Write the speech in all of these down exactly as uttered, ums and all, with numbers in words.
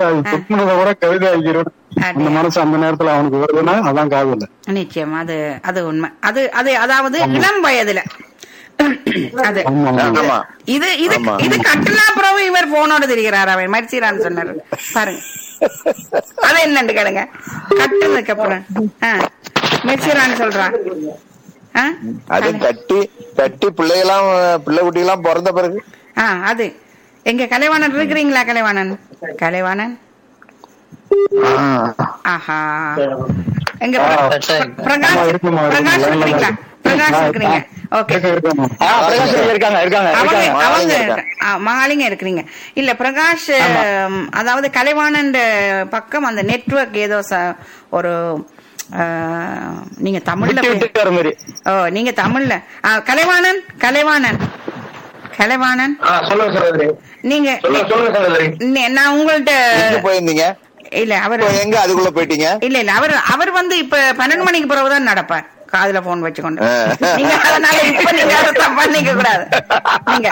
அது துப்புனதை கூட கவிதை ஆகிரும். அந்த மனசு அந்த நேரத்துல அவனுக்கு வருதுன்னா அதான் காதல். நிச்சயம், அது அது உண்மை. அது அது அதாவது இளம் வயதுல அது இது இது இது கட்டுனா பிறகு இவர் போனோட தெரிகிறார். அவன் மரிச்சிரான்னு சொன்னாரு பாருங்க. அது என்னன்னு கேளுங்க. கட்டுனதுக்கு அப்புறம் மரிச்சிரான்னு சொல்றான். அது கட்டி கட்டி பிள்ளைகளாம் பிள்ளை குட்டி எல்லாம் பிறந்த பிறகு அது எங்க கலைவாணன் இருக்கிறீங்களா? கலைவாணன் கலைவாணன் ஆஹா எங்க பிரகாஷ் பிரகாஷ் இருக்கிறீங்களா? பிரகாஷ் இருக்கிறீங்க. ஓகே, மகாலிங்க இருக்கிறீங்க. இல்ல பிரகாஷ், அதாவது கலைவாணன் பக்கம் அந்த நெட்வொர்க் ஏதோ ஒரு நீங்க தமிழ்ல ஓ நீங்க தமிழ்ல கலைவாணன் கலைவாணன் கலைவாணன் நீங்க நான் உங்கள்ட்ட போயிருந்தீங்க. இல்ல அவர் எங்க அதுக்குள்ள போயிட்டீங்க? இல்ல இல்ல அவர் அவர் வந்து இப்ப பன்னெண்டு மணிக்கு பிறகுதான் நடப்பார் காதுல போன் வச்சுக்கொண்டு. நீங்க அதனால இப்ப நீங்க அதை தப்பா நிக்க கூடாது. நீங்க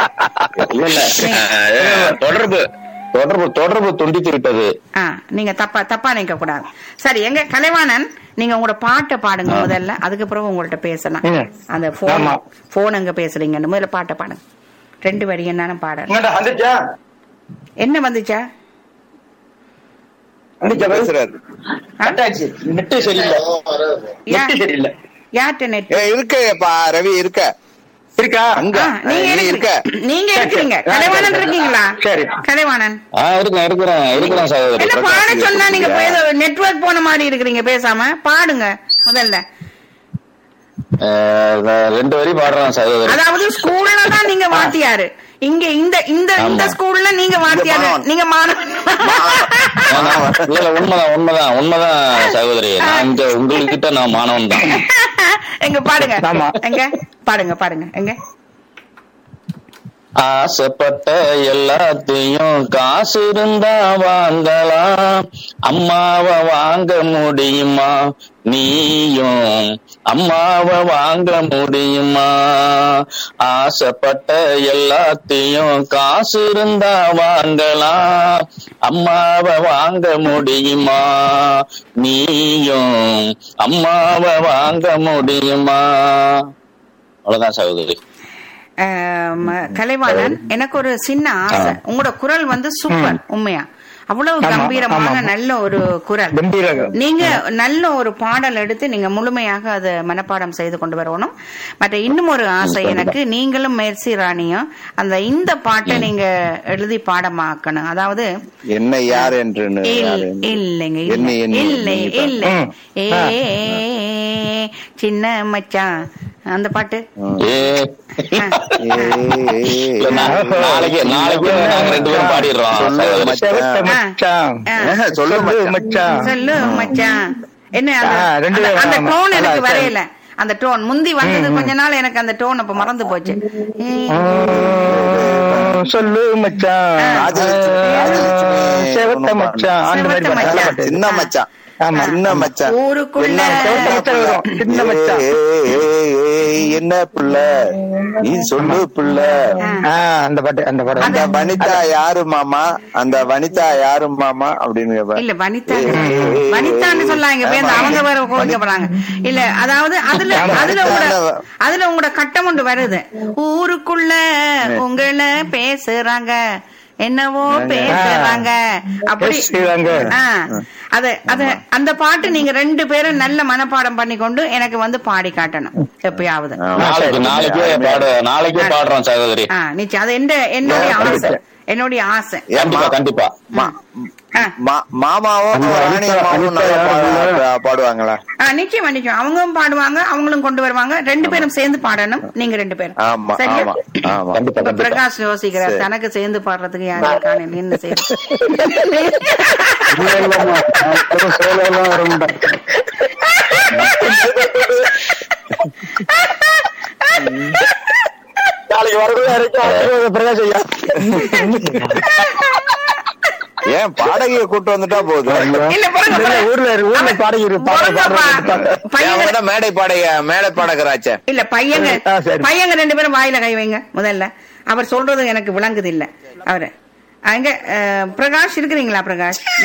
தொடர்பு தொடர்பு தொடர்பு துண்டித்து விட்டது. நீங்க தப்பா தப்பா நிக்க கூடாது. சரி, எங்க கலைவாணன் நீங்க உங்களோட பாட்டை பாடுங்க முதல்ல, அதுக்கு பிறகு உங்கள்ட்ட பேசலாம். அந்த போன் போன் எங்க பேசுறீங்க முதல்ல பாட்டை பாடுங்க. ரெண்டு வரி என்னன்னு பாட என்ன வந்துச்சா? ரவி இருக்க நீங்க இருக்கிறீங்க. கலைவாணன் இருக்கீங்களா? கலைவாணன் என்ன பாட சொன்னா நீங்க நெட்வொர்க் போன மாதிரி இருக்கிறீங்க. பேசாம பாடுங்க முதல்ல. ரெண்டு வரி பாடுறேன் சகோதரி. அதாவது ஸ்கூல்ல தான் நீங்க வாத்தியாரு, இங்க இந்த இந்த இந்த ஸ்கூல்ல நீங்க வாத்தியாரு, நீங்க மாணவன். உண்மைதான் உண்மைதான் உண்மைதான் சகோதரி. நான் இங்க உங்ககிட்ட நான் மாணவன் தான். எங்க பாடுங்க, எங்க பாடுங்க பாடுங்க எங்க. ஆசைப்பட்ட எல்லாத்தையும் காசு இருந்தா வாங்கலாம், அம்மாவை வாங்க முடியுமா நீயும் அம்மாவை வாங்க முடியுமா? ஆசைப்பட்ட எல்லாத்தையும் காசு இருந்தா வாங்கலாம், அம்மாவை வாங்க முடியுமா நீயும் அம்மாவை வாங்க முடியுமா? அவ்வளவுதான் சகோதரி. கலைவாணன், எனக்கு ஒரு சின்ன ஆசை. உங்களோட குரல் வந்து சூப்பர், உண்மையா அவ்வளவு கம்பீரமான நல்ல ஒரு குரல். நீங்க நல்ல ஒரு பாடல் எடுத்து நீங்க முழுமையாக அதை மனப்பாடம் செய்து கொண்டு வரணும். மற்ற இன்னும் ஒரு ஆசை எனக்கு, நீங்களும் மெர்சி ராணியும் அந்த இந்த பாட்டை நீங்க எழுதி பாடமாக்கணும். அதாவது என்ன யார் என்று இல்லைங்க இல்லை இல்லை ஏ சின்ன மச்சான் அந்த பாட்டு. நாளைக்கு நாளைக்கு ரெண்டு பேரும் பாடிடுறோம். சொல்லு மச்சான். என்ன அந்த டோன் எனக்கு வரையல. அந்த டோன் முந்தி வந்தது கொஞ்ச நாள், எனக்கு அந்த டோன் அப்ப மறந்து போச்சு. சொல்லு மச்சான், சின்ன மச்சான் ஊருக்குள்ள என்ன புள்ள நீ சொல்லு புள்ள. அந்த பாட்டு அந்த பாட்டு அந்த வனிதா யாரு மாமா, அந்த வனிதா யாரு மாமா அப்படின்னு. இல்ல வனிதா வனிதான்னு சொல்லாங்க, அவங்க வேற கோவிக்க போறாங்க. இல்ல அதாவது அதுல அதுல அதுல உங்களோட கட்டம் ஒன்று வருது. ஊருக்குள்ள உங்களை பேசுறாங்க என்னவோ பேசுறாங்க அப்படி. அது அது அந்த பாட்டு நீங்க ரெண்டு பேரும் நல்ல மனப்பாடம் பண்ணி கொண்டு எனக்கு வந்து பாடி காட்டணும் எப்பயாவது. நாளைக்கே பாடுறோம் சகோதரி. நிச்சயம், அது என்னுடைய ஆசை, என்னுடைய ஆசை. கண்டிப்பா மாமாவும் பாடுவாங்களா? நிச்சயமா நிச்சயம், அவங்களும் பாடுவாங்க, அவங்களும் கொண்டு வருவாங்க. ரெண்டு பேரும் சேர்ந்து பாடணும். நீங்க ரெண்டு பேரும் சரியா? பிரகாஷ் யோசிக்கிறார் தனக்கு சேர்ந்து பாடுறதுக்கு யாரு காண என்ன செய்ய. நாளைக்கு வரக்கூடிய பிரகாஷ் ஐயா ஏன் பாடகிய கூட்டு வந்துட்டா போதும். ஊர்ல ஊர்ல பாடகி மேடை பாடக மேடை பாடகராச்சே. இல்ல பையங்க பையங்க ரெண்டு பேரும் வாயில கை வைங்க முதல்ல. அவர் சொல்றது எனக்கு விளங்குது இல்ல. அவரு அங்க பிரகாஷ் இருக்கிறீங்களா? பிரகாஷ்